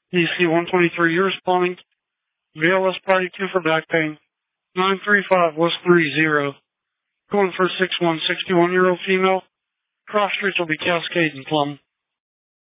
DC 123 Years Plumbing, VLS Party 2 for back pain, 935 West 30. Going for 6'1", 61-year-old female. Cross streets will be Cascade and Plum.